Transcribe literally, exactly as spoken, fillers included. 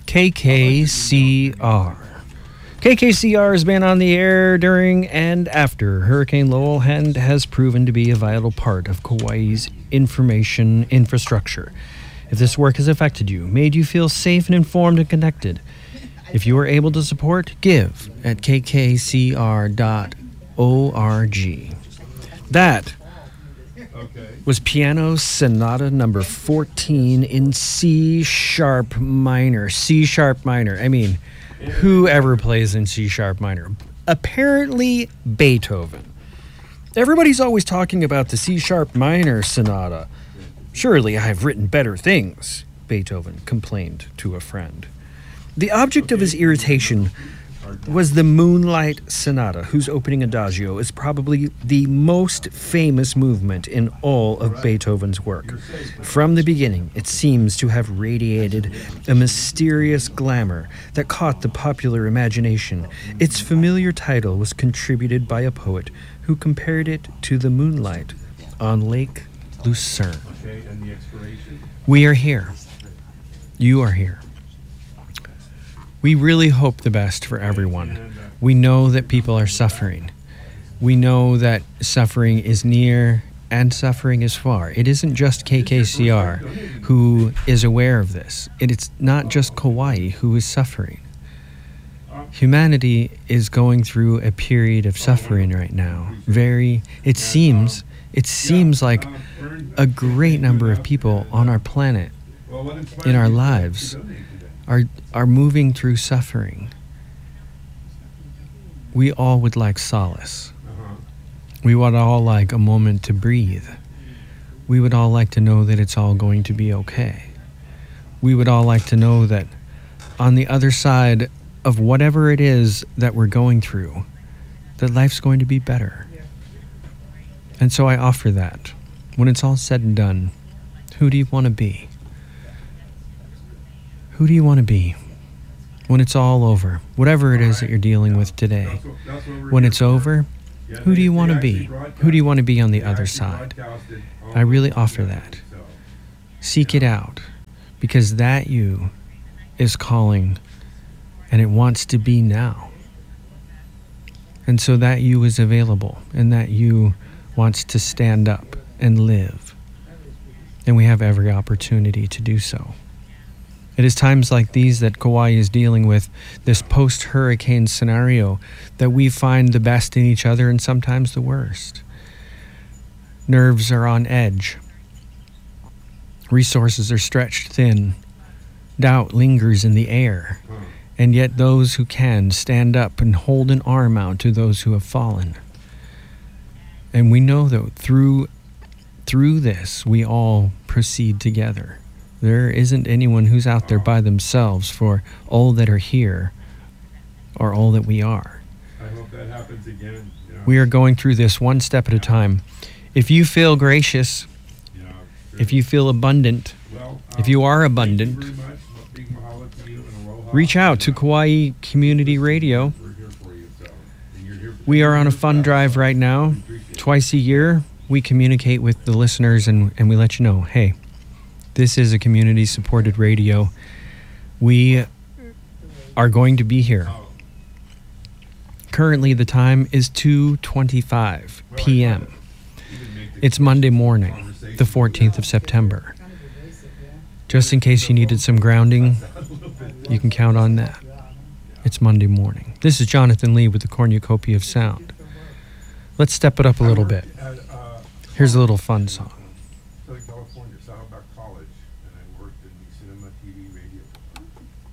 K K C R. K K C R has been on the air during and after Hurricane Lowell and has proven to be a vital part of Kauai's information infrastructure. If this work has affected you, made you feel safe and informed and connected, if you are able to support, give at k k c r dot org. That was Piano Sonata number fourteen in C sharp minor. C sharp minor. I mean, whoever plays in C sharp minor? Apparently Beethoven. Everybody's always talking about the C sharp minor sonata. Surely I have written better things, Beethoven complained to a friend. The object of his irritation was the Moonlight Sonata, whose opening adagio is probably the most famous movement in all of Beethoven's work. From the beginning, it seems to have radiated a mysterious glamour that caught the popular imagination. Its familiar title was contributed by a poet who compared it to the moonlight on Lake Lucerne. We are here. You are here. We really hope the best for everyone. We know that people are suffering. We know that suffering is near and suffering is far. It isn't just K K C R who is aware of this. It's not just Kauai who is suffering. Humanity is going through a period of suffering right now. Very, it seems, it seems like a great number of people on our planet, in our lives, are are moving through suffering. We all would like solace. We would all like a moment to breathe. We would all like to know that it's all going to be okay. We would all like to know that on the other side of whatever it is that we're going through, that life's going to be better. And so I offer that. When it's all said and done, who do you want to be? Who do you want to be when it's all over? Whatever it is that you're dealing with today, when it's over, who do you want to be? Who do you want to be on the other side? I really offer that. Seek it out, because that you is calling, and it wants to be now. And so that you is available, and that you wants to stand up and live. And we have every opportunity to do so. It is times like these that Kauai is dealing with this post-hurricane scenario that we find the best in each other and sometimes the worst. Nerves are on edge. Resources are stretched thin. Doubt lingers in the air. And yet those who can stand up and hold an arm out to those who have fallen. And we know that through, through this, we all proceed together. There isn't anyone who's out there by themselves for all that are here or all that we are. I hope that happens again. You know. We are going through this one step at a time. If you feel gracious, Yeah, sure. if you feel abundant, Well, if you are um, abundant, thank you very much. Big mahalo to you and aloha. reach out to Kauai Community Radio. We're here for you, so, and you're here for We are on a fund drive right now. Twice a year, we communicate with the listeners and, and we let you know, hey, this is a community-supported radio. We are going to be here. Currently, the time is two twenty-five p.m. It's Monday morning, the fourteenth of September. Just in case you needed some grounding, you can count on that. It's Monday morning. This is Jonathan Lee with the Cornucopia of Sound. Let's step it up a little bit. Here's a little fun song. Southern California, Saddleback College, and I worked in the cinema, T V, radio